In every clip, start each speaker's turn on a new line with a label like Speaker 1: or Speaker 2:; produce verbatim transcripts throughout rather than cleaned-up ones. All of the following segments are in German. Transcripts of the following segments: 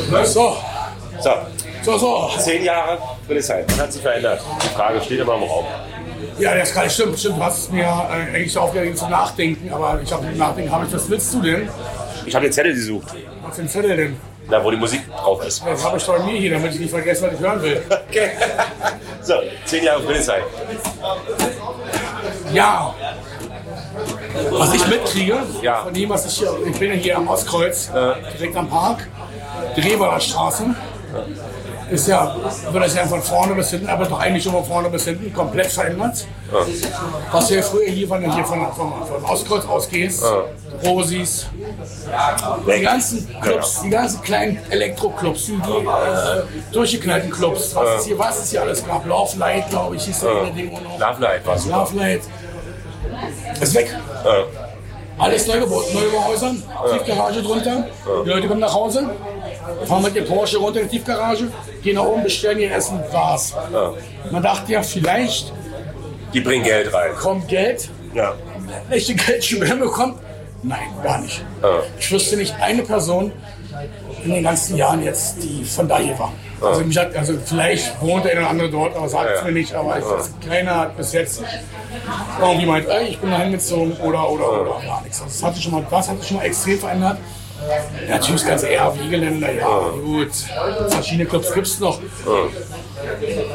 Speaker 1: So.
Speaker 2: So.
Speaker 1: So, so.
Speaker 2: Zehn Jahre Friedrichshain. Was hat sich verändert? Die Frage steht immer im Raum.
Speaker 1: Ja, das kann stimmt. Stimmt, du hast es mir äh, eigentlich aufgeregt zum Nachdenken, aber ich habe Nachdenken habe ich. Was willst du denn?
Speaker 2: Ich habe den Zettel gesucht.
Speaker 1: Was für ein Zettel denn?
Speaker 2: Da, wo die Musik drauf ist.
Speaker 1: Das habe ich doch mir hier, damit ich nicht vergesse, was ich hören will.
Speaker 2: Okay. So, zehn Jahre Friedrichshain.
Speaker 1: Ja. Was ich mitkriege,
Speaker 2: Ja.
Speaker 1: von dem, was ich hier, ich bin ja hier am Ostkreuz, äh. direkt am Park, die Revaler Straße, ist ja, wird das ja von vorne bis hinten, aber doch eigentlich schon von vorne bis hinten komplett verändert. Ja. Was du ja früher hier von, hier von, von, von Ostkreuz ausgehst, ja. Rosis, die ganzen Clubs, ja. die ganzen kleinen Elektroclubs, die, die äh, durchgeknallten Clubs, was es hier, was es hier alles gab, Love Light, glaube ich, hieß das ja. Ding auch noch.
Speaker 2: Love Light war super.
Speaker 1: Love Light. Ist weg.
Speaker 2: Ja.
Speaker 1: Alles neu gebaut, Neubauhäusern, ja. Tiefgarage drunter. Ja. Die Leute kommen nach Hause, fahren mit dem Porsche runter in die Tiefgarage, gehen nach oben, bestellen ihr Essen, war's. Ja. Man dachte ja, vielleicht
Speaker 2: die bringen Geld rein.
Speaker 1: Kommt Geld,
Speaker 2: ja.
Speaker 1: echte Geldschübe bekommt. Nein, gar nicht.
Speaker 2: Ja.
Speaker 1: Ich wüsste nicht eine Person in den ganzen Jahren jetzt, die von da hier war. Ja. Also, mich hat, also vielleicht wohnt der eine oder andere dort, aber sagt es ja. mir nicht. Aber ich, also, keiner hat bis jetzt irgendwie meint, ey, ich bin da hingezogen oder oder ja. oder gar nichts. Das hat sich schon mal, das hat sich schon mal extrem verändert. Ja, natürlich ganz eher Wiegeländer, ja, ja gut. Verschiedene Clubs gibt es noch. Ja.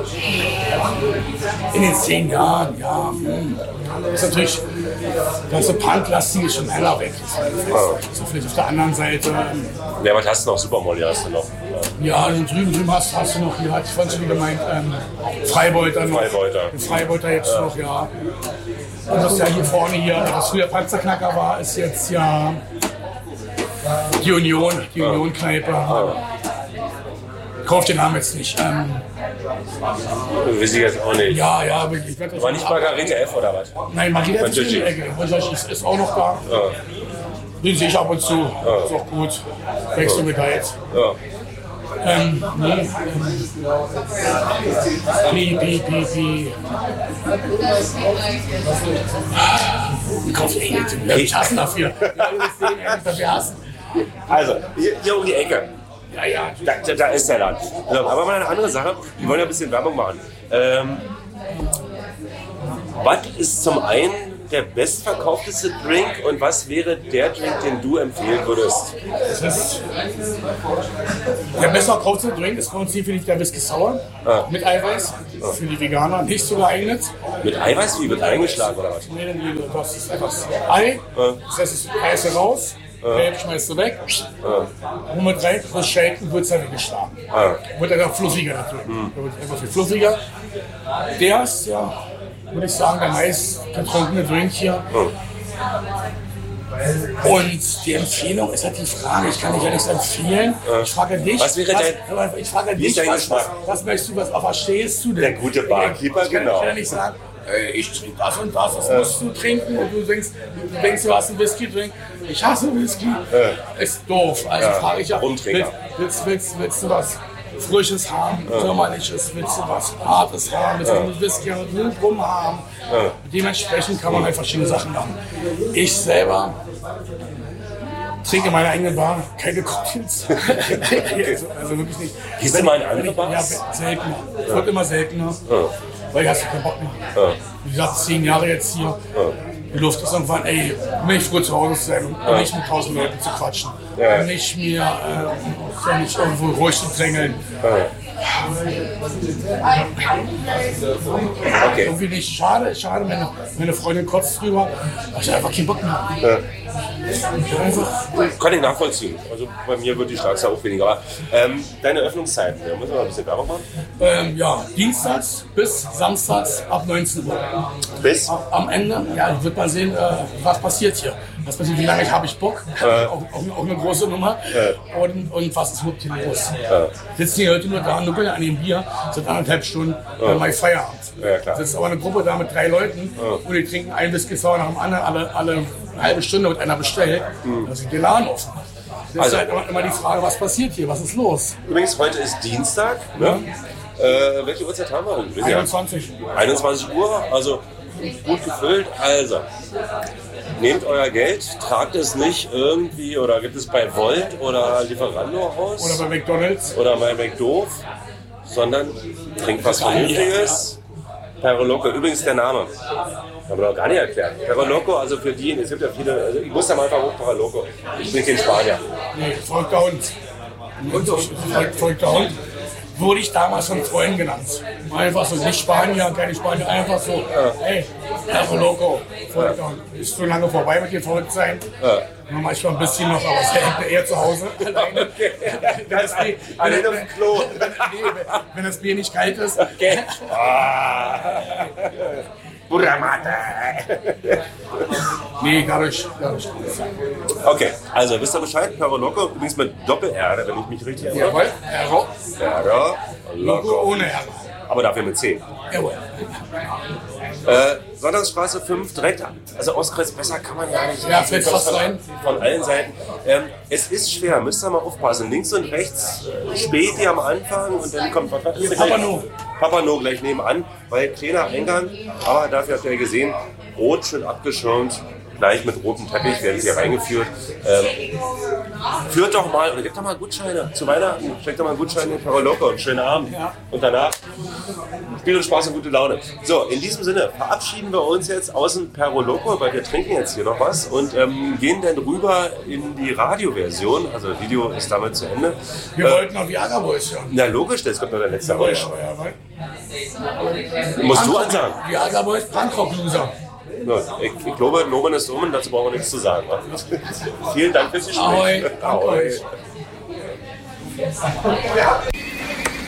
Speaker 1: In den zehn Jahren, ja. Hm. Das ist natürlich, das ganze Punklastige ist schon heller weg. Ja. So vielleicht auf der anderen Seite.
Speaker 2: Ja, was hast du noch? Supermolly hast du noch.
Speaker 1: Ja, also drüben, drüben hast, hast du noch, hier hatte ich vorhin schon gemeint, ähm, Freibeuter noch.
Speaker 2: Freibeuter.
Speaker 1: Freibeuter jetzt ja. noch, ja. Und das ja hier vorne hier, was früher Panzerknacker war, ist jetzt ja die Union, die ja. Union-Kneipe. Ja. Ich kaufe den Namen jetzt nicht. Ähm,
Speaker 2: Weiß ich jetzt auch nicht.
Speaker 1: Ja, ja, aber ich werde das.
Speaker 2: War nicht Margarete F oder was?
Speaker 1: Nein, Margarete F ist in der Ecke. Ist, ist auch noch da. Ja. Den sehe ich ab und zu. Ja. Ist auch gut. Wächst du mit da jetzt? Ja. Ähm, nee. Pi, pi, pi, pi. Ich kaufe eh nicht. Ich hasse dafür. Ich will dafür hassen.
Speaker 2: Also, hier, hier um die Ecke.
Speaker 1: Ja, ja.
Speaker 2: Da, da, da ist der Laden. So, aber mal eine andere Sache. Wir wollen ja ein bisschen Werbung machen. Ähm, was ist zum einen der bestverkaufteste Drink und was wäre der Drink, den du empfehlen würdest?
Speaker 1: Das ist der bestverkaufte Drink ist bei uns hier, finde ich, der Whisky Sour ah. mit Eiweiß. Ah. Für die Veganer nicht so geeignet.
Speaker 2: Mit Eiweiß? Wie wird eingeschlagen oder was?
Speaker 1: Nee, nee, das ist einfach Ei. Ah. Das heißt, das Eis raus. Gelb schmeißt du weg, ah. und mit rein, das Shaken wird es dann weggeschlagen. Ah. Wird dann auch fluffiger natürlich. Mhm. Der wird einfach viel fluffiger. Der ist ja, würde ich sagen, der meist getrunkene Drink hier. Mhm. Und die Empfehlung ist halt die Frage, ich kann dich ja nichts empfehlen. Ja. Ich frage dich,
Speaker 2: was wäre
Speaker 1: was,
Speaker 2: dein,
Speaker 1: ich frage dich, was, was, was möchtest du, was, auf was stehst du denn?
Speaker 2: Der gute Barkeeper,
Speaker 1: ich kann,
Speaker 2: genau.
Speaker 1: Ich kann ja nicht sagen, ich trinke das und das, das musst du trinken und du denkst, du denkst, du hast einen Whisky-Drink. Ich hasse Whisky. Ja. Ist doof. Also ja. frage ich ja, willst, willst, willst, willst du was Frisches haben, ja. Sommerliches, willst du was Hartes haben, willst du ja. Whisky und Rum haben. Ja. Dementsprechend kann man halt verschiedene Sachen machen. Ich selber trinke in meiner eigenen Bar keine Cocktails. also, also wirklich nicht.
Speaker 2: Gehst du mal in andere Bars?
Speaker 1: Ja, seltener. Es ja. wird immer seltener. Ja. Weil ich hast keinen Bock mehr. Ja. Wie gesagt, zehn Jahre jetzt hier. Ja. Die Luft ist irgendwann, ey, nicht früh zu Hause zu sein und ja. nicht mit tausend Leuten zu quatschen. Ja. Und nicht mir äh, nicht irgendwo ruhig zu drängeln. Ja. Okay. Irgendwie nicht. Schade, schade, meine, meine Freundin kotzt drüber. Ich habe einfach keinen Bock mehr. Ja.
Speaker 2: Einfach. Kann ich nachvollziehen. Also bei mir wird die Schlagzahl auch weniger. Aber ähm, deine Öffnungszeiten, da müssen wir mal ein bisschen Werbung machen.
Speaker 1: Ähm, ja, dienstags bis samstags ab neunzehn Uhr.
Speaker 2: Bis?
Speaker 1: Am Ende, ja, wird man sehen, äh, was passiert hier. Was passiert, wie lange habe ich Bock? Äh. Auch, auch, auch eine große Nummer. Äh. Und, und was ist überhaupt hier los? Äh. Sitzen die Leute nur da, nuckeln an dem Bier, sind anderthalb Stunden, äh. dann mache ich Feierabend. Ja, klar. Sitzt aber eine Gruppe da mit drei Leuten äh. und die trinken ein Whisky Sour nach dem anderen, alle, alle eine halbe Stunde wird einer bestellt, mhm. dann sind die Laden offen. Das also, ist halt immer, immer die Frage, was passiert hier, was ist los?
Speaker 2: Übrigens, heute ist Dienstag, ne? Ja. Äh, welche Uhrzeit haben wir denn?
Speaker 1: einundzwanzig.
Speaker 2: einundzwanzig Uhr, also gut gefüllt. Also, nehmt euer Geld, tragt es nicht irgendwie oder gibt es bei Volt oder Lieferando aus.
Speaker 1: Oder bei McDonalds.
Speaker 2: Oder bei McDoof, sondern trinkt was Vernünftiges. Perro Loco, übrigens der Name. Haben wir noch gar nicht erklärt. Perro Loco, also für die, es gibt ja viele, also ich muss da mal einfach hoch Perro Loco. Ich bin kein Spanier.
Speaker 1: Nee, verrückter Hund. Und so, verrückter Hund. Wurde ich damals von Freunden genannt. Einfach so, nicht Spanier, keine Spanier, einfach so, ja. Hey, Perro Loco, verrückter Hund. Ist so lange vorbei mit dem Verrücktsein. Ja. Manchmal ein bisschen noch, aber es hängt eher zu Hause. Alleine. Okay. Wenn, das Bier, wenn, wenn, wenn, nee, wenn das Bier nicht kalt ist.
Speaker 2: Okay. Buramata.
Speaker 1: Nee, gar nicht. Gar nicht.
Speaker 2: Okay, also wisst ihr Bescheid? Perro Loco, übrigens mit Doppel-R, wenn ich mich richtig erinnere.
Speaker 1: Jawohl, Perro.
Speaker 2: Perro
Speaker 1: Loco ohne R.
Speaker 2: Aber dafür mit C.
Speaker 1: Jawohl.
Speaker 2: Äh, Sonntagsstraße fünf, direkt, also Ostkreuz, besser kann man ja nicht.
Speaker 1: Ja, fällt fast rein.
Speaker 2: Von allen Seiten. Ähm, es ist schwer, müsst ihr mal aufpassen. Links und rechts Späti am Anfang und dann kommt was
Speaker 1: Papano.
Speaker 2: Papano gleich nebenan, weil kleiner Eingang, aber dafür habt ihr gesehen, rot schön abgeschirmt. Gleich mit rotem Teppich werden sie hier reingeführt. Ähm, führt doch mal, oder gebt doch mal Gutscheine zu Weihnachten. Steckt doch mal Gutscheine in Perro Loco und schönen Abend. Ja. Und danach Spiel und Spaß und gute Laune. So, in diesem Sinne verabschieden wir uns jetzt aus dem Perro Loco, weil wir trinken jetzt hier noch was und ähm, gehen dann rüber in die Radioversion. Also das Video ist damit zu Ende.
Speaker 1: Wir äh, wollten noch Viagra Boys hören.
Speaker 2: Na logisch, das kommt noch der letzte
Speaker 1: Jawohl,
Speaker 2: Rausch.
Speaker 1: jawohl.
Speaker 2: Musst du ansagen.
Speaker 1: Viagra Boys, Punkrock-Loser.
Speaker 2: Ja, ich, ich glaube, Nomen ist um und dazu brauchen wir nichts zu sagen. Vielen Dank fürs Gespräch.
Speaker 1: Ahoi, danke euch.